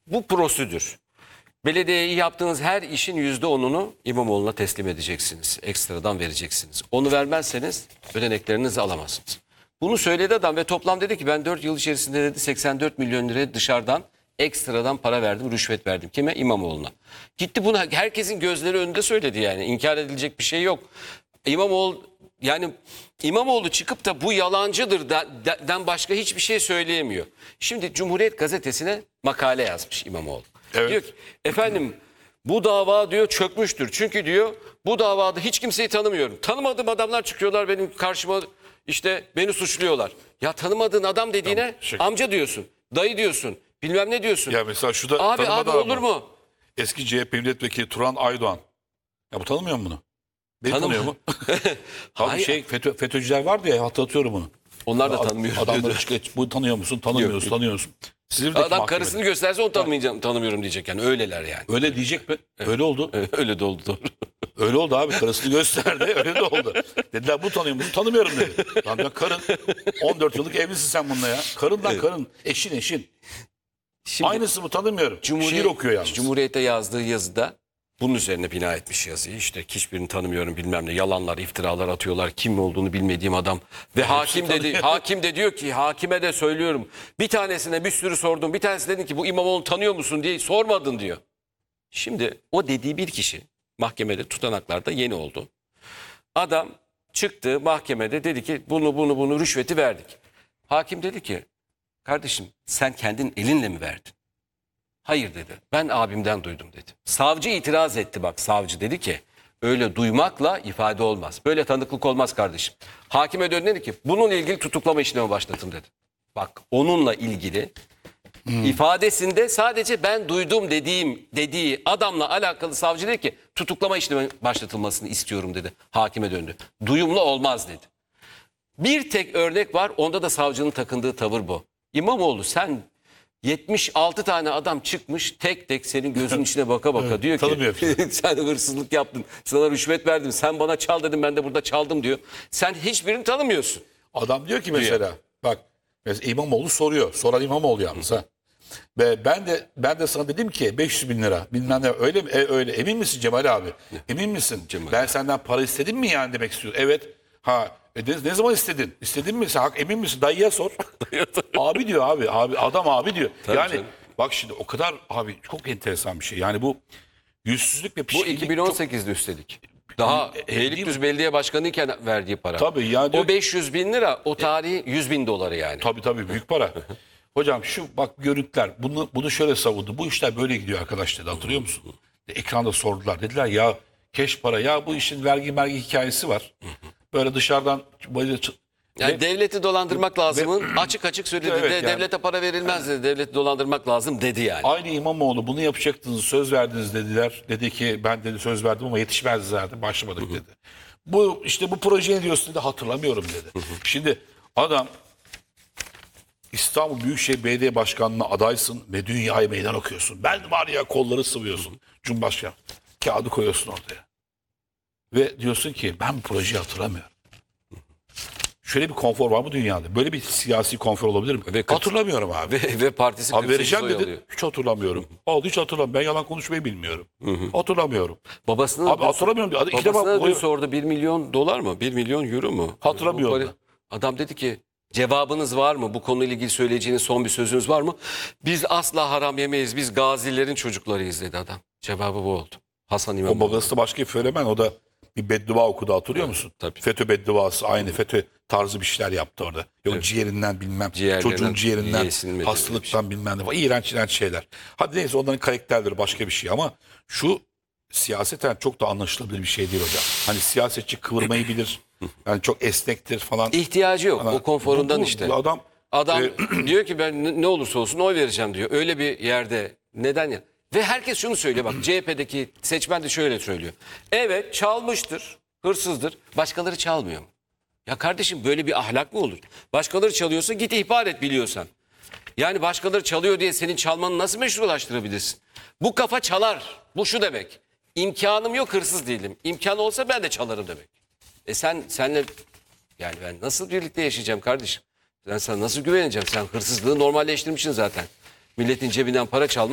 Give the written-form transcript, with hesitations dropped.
bu prosedür. Belediyeye yaptığınız her işin %10'unu İmamoğlu'na teslim edeceksiniz. Ekstradan vereceksiniz. Onu vermezseniz ödeneklerinizi alamazsınız. Bunu söyledi adam ve toplam dedi ki ben 4 yıl içerisinde dedi 84 milyon liraya dışarıdan ekstradan para verdim, rüşvet verdim. Kime? İmamoğlu'na. Gitti bunu herkesin gözleri önünde söyledi yani. İnkar edilecek bir şey yok. İmamoğlu çıkıp da bu yalancıdır den başka hiçbir şey söyleyemiyor. Şimdi Cumhuriyet Gazetesi'ne makale yazmış İmamoğlu. Evet. Diyor ki efendim bu dava diyor çökmüştür. Çünkü diyor bu davada hiç kimseyi tanımıyorum. Tanımadığım adamlar çıkıyorlar benim karşıma işte beni suçluyorlar. Ya tanımadığın adam dediğine Tamam, amca diyorsun, dayı diyorsun, bilmem ne diyorsun. Ya mesela şurada Abi tanımadı olur ama. mu? Eski CHP milletvekili Turan Aydoğan. Ya bu tanımıyor mu bunu? Beni tanıyor mu? Abi Hayır. FETÖ'cüler vardı ya, hatırlatıyorum bunu. Onlar da tanımıyor. Adamları çıkıyor. Bu tanıyor musun? Tanımıyorsun, Yok. tanıyorsun. Silivri'deki Adam mahkemede. karısını gösterse onu tanımıyorum diyecek yani öyleler yani. Öyle diyecek mi? Öyle oldu. Öyle de oldu doğru. Öyle oldu abi. Karısını gösterdi. Öyle de oldu. Dediler bu tanıyor musun? Tanımıyorum dedi. Lan ben karın. 14 yıllık evlisin sen bununla ya. Karından karın. Eşin. Şimdi Aynısı mı? Tanımıyorum. Şiir okuyor yalnız. Cumhuriyet'e yazdığı yazıda bunun üzerine bina etmiş yazıyı. İşte hiçbirini tanımıyorum bilmem ne. Yalanlar, iftiralar atıyorlar. Kim olduğunu bilmediğim adam. Ve hakim de diyor ki hakime de söylüyorum. Bir tanesine bir sürü sordum. Bir tanesi dedi ki bu İmamoğlu tanıyor musun diye sormadın diyor. Şimdi o dediği bir kişi mahkemede tutanaklarda yeni oldu. Adam çıktı mahkemede dedi ki bunu rüşveti verdik. Hakim dedi ki kardeşim sen kendin elinle mi verdin? Hayır dedi. Ben abimden duydum dedi. Savcı itiraz etti bak. Savcı dedi ki öyle duymakla ifade olmaz. Böyle tanıklık olmaz kardeşim. Hakime döndü dedi ki bununla ilgili tutuklama işlemi başlatın dedi. Bak onunla ilgili ifadesinde sadece ben duydum dediği adamla alakalı savcı dedi ki tutuklama işlemi başlatılmasını istiyorum dedi. Hakime döndü. Duyumlu olmaz dedi. Bir tek örnek var onda da savcının takındığı tavır bu. İmamoğlu sen 76 tane adam çıkmış tek tek senin gözünün içine baka baka Evet, diyor tanımıyor. ki sen hırsızlık yaptın, sana rüşvet verdim, sen bana çal dedim ben de burada çaldım diyor. Sen hiçbirini tanımıyorsun. Adam diyor ki mesela bak mesela İmamoğlu soruyor. Soran İmamoğlu yalnız ha. Ve ben de sana dedim ki 500 bin lira bilmem ne öyle mi? Öyle emin misin Cemal abi? Emin misin? Cemal Ben abi. senden para istedim mi yani demek istiyorum. Evet. Ne zaman istedin? İstedin mi? Sen emin misin? Dayıya sor. Abi diyor abi adam abi diyor. Tabii yani canım. bak şimdi o kadar abi çok enteresan bir şey. Yani bu yüzsüzlük ve Bu pişkinlik 2018'de üstelik. Daha Beylikdüzü Belediye Başkanı'yken verdiği para. Tabii ya diyor- O 500 bin lira o tarihi 100 bin doları yani. Tabii büyük para. Hocam şu bak görüntüler bunu şöyle savundu. Bu işler böyle gidiyor arkadaş dedi hatırlıyor musun? Ekranda sordular. Dediler ya keş para ya bu işin vergi hikayesi var. Böyle dışarıdan böyle Yani devleti dolandırmak lazımın açık açık söyledi. Evet, yani. Devlete para verilmez dedi. Devleti dolandırmak lazım dedi yani. aynı İmamoğlu bunu yapacaktınız söz verdiniz dediler. Dedi ki ben dedi söz verdim ama yetişmez zaten başlamadık dedi. Bu işte bu projeye diyorsun dedi hatırlamıyorum dedi. Şimdi adam İstanbul Büyükşehir Belediye Başkanlığı'na adaysın ve dünyaya meydan okuyorsun. Ben var ya kolları sıvıyorsun. Cumhurbaşkanı kağıdı koyuyorsun ortaya. Ve diyorsun ki ben bu projeyi hatırlamıyorum. Şöyle bir konfor var bu dünyada. Böyle bir siyasi konfor olabilir mi? Hatırlamıyorum abi. Ve partisi Abi vereceğim 48 oy dedin. alıyor. Hiç hatırlamıyorum. Oldu hiç hatırlamıyorum. Ben yalan konuşmayı bilmiyorum. Hatırlamıyorum. Babasına Abi hatırlamıyorum diyor. İki defa babasına dün koyuyor. sordu 1 milyon dolar mı? 1 milyon euro mu? Hatırlamıyorum Bu para- da. Adam dedi ki cevabınız var mı? Bu konuyla ilgili söyleyeceğiniz son bir sözünüz var mı? Biz asla haram yemeyiz. Biz gazilerin çocuklarıyız dedi adam. Cevabı bu oldu. Hasan O İmamoğlu. babası da başka bir fenomen. O da bir beddua okudu hatırlıyor musun? tabii. FETÖ bedduası aynı FETÖ tarzı bir şeyler yaptı orada. Yok ciğerinden bilmem. Ciğerlerinden Çocuğun ciğerinden yesinmedi hastalıktan bilmem ne. İğrenç şeyler. Hadi neyse onların karakterleri başka bir şey ama şu siyaseten çok da anlaşılabilir bir şey değil hocam. Hani siyasetçi kıvırmayı bilir. Yani çok esnektir falan. İhtiyacı yok. O konforundan işte. Adam Diyor ki ben ne olursa olsun oy vereceğim diyor. Öyle bir yerde neden ya? Ve herkes şunu söylüyor bak CHP'deki seçmen de şöyle söylüyor. Evet çalmıştır, hırsızdır. Başkaları çalmıyor mu? Ya kardeşim böyle bir ahlak mı olur? Başkaları çalıyorsa git ihbar et biliyorsan. Yani başkaları çalıyor diye senin çalmanı nasıl meşrulaştırabilirsin? Bu kafa çalar. Bu şu demek. İmkanım yok hırsız değilim. İmkanı olsa ben de çalarım demek. Senle yani ben nasıl birlikte yaşayacağım kardeşim? Ben sana nasıl güveneceğim? Sen hırsızlığı normalleştirmişsin zaten. Milletin cebinden para çalmak